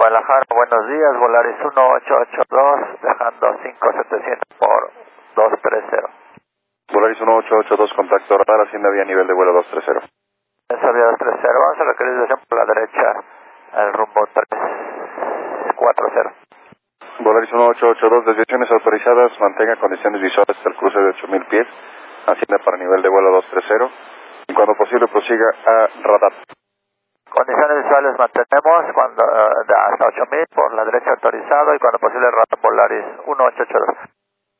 Guadalajara, buenos días, Volaris 1882, dejando 5700 por 230. Volaris 1882, contacto radar, Hacienda Vía, nivel de vuelo 230. Esa vía 230, vamos a requerir dirección por la derecha, al rumbo 340. Volaris 1882, desviaciones autorizadas, mantenga condiciones visuales hasta el cruce de 8000 pies, Hacienda para nivel de vuelo 230, y cuando posible prosiga a radar. Condiciones visuales mantenemos hasta 8000 por la derecha autorizado y cuando posible radar Volaris 1882.